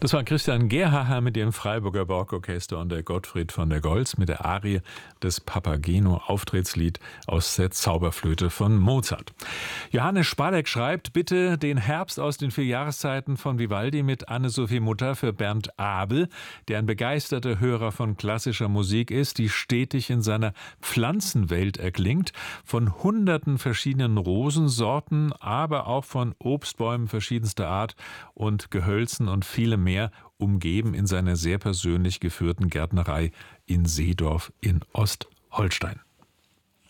Das war Christian Gerhaher mit dem Freiburger Barockorchester und der Gottfried von der Goltz mit der Arie des Papageno, Auftrittslied aus der Zauberflöte von Mozart. Johannes Spalek schreibt, bitte den Herbst aus den 4 Jahreszeiten von Vivaldi mit Anne-Sophie Mutter für Bernd Abel, der ein begeisterter Hörer von klassischer Musik ist, die stetig in seiner Pflanzenwelt erklingt, von hunderten verschiedenen Rosensorten, aber auch von Obstbäumen verschiedenster Art und Gehölzen und vielem mehr, umgeben in seiner sehr persönlich geführten Gärtnerei in Seedorf in Ostholstein.